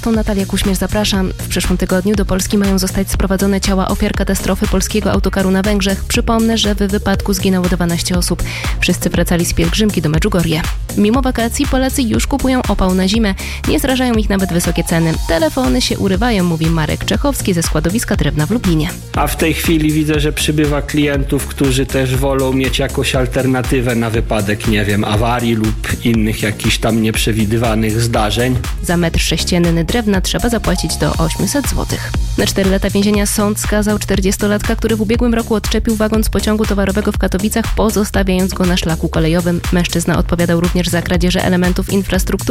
To Natalia Kuśmierz, zapraszam. W przyszłym tygodniu do Polski mają zostać sprowadzone ciała ofiar katastrofy polskiego autokaru na Węgrzech. Przypomnę, że w wypadku zginęło 12 osób. Wszyscy wracali z pielgrzymki do Medjugorje. Mimo wakacji Polacy już kupują opał na zimę. Nie zrażają ich nawet wysokie ceny. Telefony się urywają, mówi Marek Czechowski ze składowiska drewna w Lublinie. A w tej chwili widzę, że przybywa klientów, którzy też wolą mieć jakąś alternatywę na wypadek, nie wiem, awarii lub innych jakichś tam nieprzewidywanych zdarzeń. Za metr sześcienny drewna trzeba zapłacić do 800 zł. Na 4 lata więzienia sąd skazał 40-latka, który w ubiegłym roku odczepił wagon z pociągu towarowego w Katowicach, pozostawiając go na szlaku kolejowym. Mężczyzna odpowiadał również za kradzieże elementów infrastruktury